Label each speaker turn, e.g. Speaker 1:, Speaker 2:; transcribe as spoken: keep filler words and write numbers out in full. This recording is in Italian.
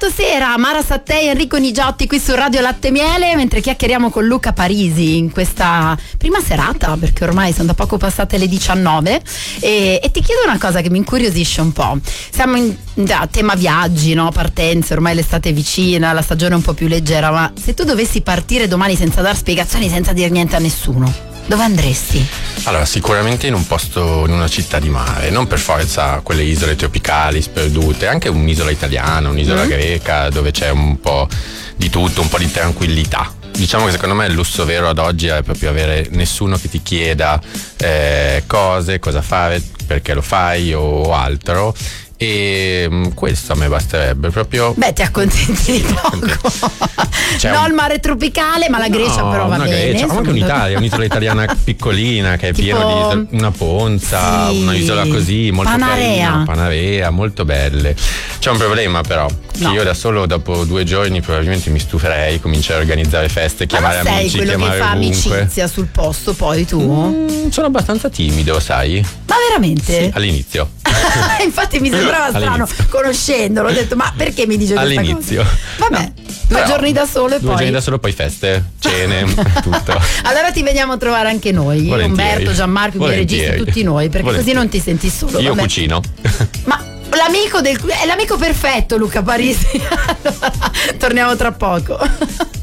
Speaker 1: sabato sera Mara Sattei e Enrico Nigiotti qui su Radio Latte Miele, mentre chiacchieriamo con Luca Parisi in questa prima serata, perché ormai sono da poco passate le diciannove, e, e ti chiedo una cosa che mi incuriosisce un po'. Siamo in già, tema viaggi, no? Partenze, ormai l'estate è vicina, la stagione è un po' più leggera, ma se tu dovessi partire domani senza dar spiegazioni, senza dire niente a nessuno, dove andresti?
Speaker 2: Allora, sicuramente in un posto, in una città di mare, non per forza quelle isole tropicali sperdute, anche un'isola italiana, un'isola mm. greca, dove c'è un po' di tutto, un po' di tranquillità. Diciamo che secondo me il lusso vero ad oggi è proprio avere nessuno che ti chieda eh, cose, cosa fare, perché lo fai o altro. E questo a me basterebbe proprio.
Speaker 1: Beh, ti accontenti di poco.
Speaker 2: C'è
Speaker 1: no
Speaker 2: un...
Speaker 1: il mare tropicale, ma la Grecia
Speaker 2: no,
Speaker 1: però va
Speaker 2: una
Speaker 1: bene.
Speaker 2: Grecia, ma anche un'Italia, un'isola italiana piccolina che è
Speaker 1: tipo...
Speaker 2: piena di una ponza, sì, un'isola così molto
Speaker 1: Panarea.
Speaker 2: carina, Panarea, molto belle. C'è un problema però, che no. io da solo dopo due giorni probabilmente mi stuferei, comincerei a organizzare feste, chiamare
Speaker 1: ma
Speaker 2: amici,
Speaker 1: sei quello
Speaker 2: chiamare
Speaker 1: che fa
Speaker 2: ovunque.
Speaker 1: amicizia sul posto poi tu?
Speaker 2: Mm, sono abbastanza timido, sai?
Speaker 1: Ma veramente?
Speaker 2: Sì, all'inizio.
Speaker 1: Infatti mi sembrava strano
Speaker 2: all'inizio.
Speaker 1: Conoscendolo, ho detto ma perché mi dice questa
Speaker 2: all'inizio
Speaker 1: cosa? Vabbè, no. Due
Speaker 2: Però,
Speaker 1: giorni da solo e
Speaker 2: due
Speaker 1: poi
Speaker 2: giorni da solo, poi feste, cene, tutto.
Speaker 1: Allora ti veniamo a trovare anche noi,
Speaker 2: Volentieri.
Speaker 1: Umberto, Gianmarco, i miei registi, tutti noi, perché Volentieri. Così non ti senti solo.
Speaker 2: Io
Speaker 1: vabbè.
Speaker 2: cucino.
Speaker 1: Ma l'amico del è l'amico perfetto, Luca Parisi. Allora, torniamo tra poco.